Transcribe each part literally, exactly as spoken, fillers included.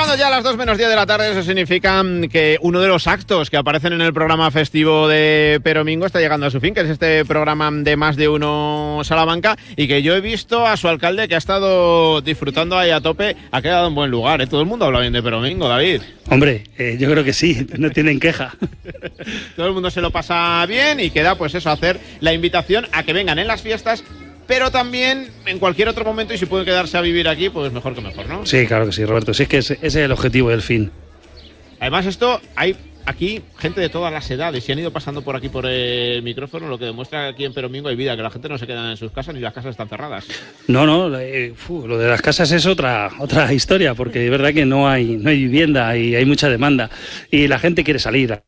Llegando ya a las dos menos diez de la tarde, eso significa que uno de los actos que aparecen en el programa festivo de Peromingo está llegando a su fin, que es este programa de Más de Uno Salamanca, y que yo he visto a su alcalde que ha estado disfrutando ahí a tope, ha quedado en buen lugar, ¿eh? Todo el mundo habla bien de Peromingo, David. Hombre, eh, yo creo que sí, no tienen queja. Todo el mundo se lo pasa bien y queda pues eso, hacer la invitación a que vengan en las fiestas, pero también en cualquier otro momento, y si pueden quedarse a vivir aquí, pues mejor que mejor, ¿no? Sí, claro que sí, Roberto, sí, es que ese, ese es el objetivo y el fin. Además, esto, hay aquí gente de todas las edades y han ido pasando por aquí por el micrófono, lo que demuestra que aquí en Peromingo hay vida, que la gente no se queda en sus casas ni las casas están cerradas. No, no, eh, fu, lo de las casas es otra otra historia, porque es verdad que no hay, no hay vivienda y hay mucha demanda y la gente quiere salir.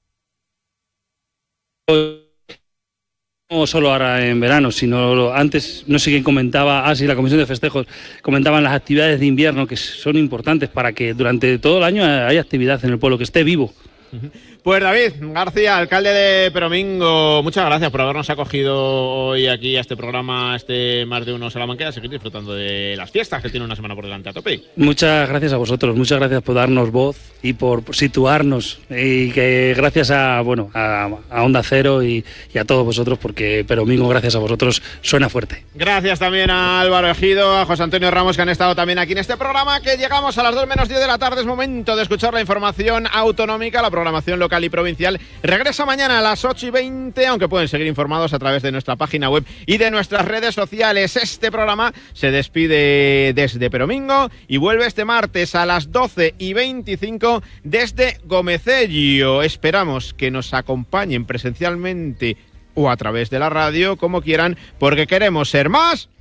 No solo ahora en verano, sino antes, no sé quién comentaba, ah sí, la Comisión de Festejos, comentaban las actividades de invierno que son importantes para que durante todo el año haya actividad en el pueblo, que esté vivo. Pues David García, alcalde de Peromingo, muchas gracias por habernos acogido hoy aquí a este programa, este Más de Uno Salamanca, a seguir disfrutando de las fiestas que tiene una semana por delante a tope. Muchas gracias a vosotros, muchas gracias por darnos voz y por situarnos, y que gracias a bueno a, a Onda Cero y, y a todos vosotros, porque Peromingo gracias a vosotros suena fuerte. Gracias también a Álvaro Ejido, a José Antonio Ramos, que han estado también aquí en este programa, que llegamos a las dos menos diez de la tarde, es momento de escuchar la información autonómica, la programación local y provincial regresa mañana a las ocho y veinte, aunque pueden seguir informados a través de nuestra página web y de nuestras redes sociales. Este programa se despide desde Peromingo y vuelve este martes a las doce y veinticinco desde Gomecello. Esperamos que nos acompañen presencialmente o a través de la radio, como quieran, porque queremos ser más